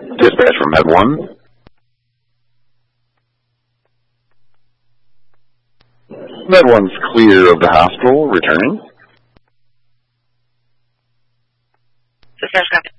Dispatch from Med 1. Med 1's clear of the hospital, returning. Dispatch, copy.